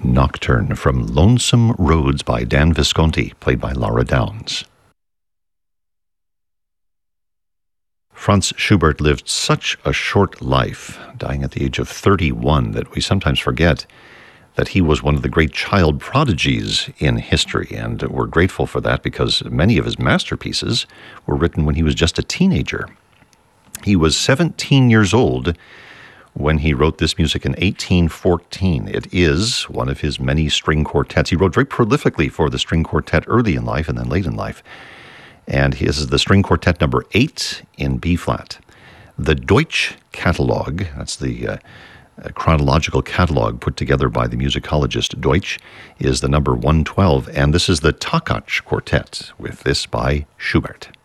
Nocturne from Lonesome Roads by Dan Visconti, played by Laura Downs. Franz Schubert lived such a short life, dying at the age of 31, that we sometimes forget that he was one of the great child prodigies in history, and we're grateful for that because many of his masterpieces were written when he was just a teenager. He was 17 years old when he wrote this music in 1814. It is one of his many string quartets. He wrote very prolifically for the string quartet early in life and then late in life. And his is the string quartet number 8 in B-flat. The Deutsch Catalog, that's the chronological catalog put together by the musicologist Deutsch, is the number 112. And this is the Takács Quartet, with this by Schubert.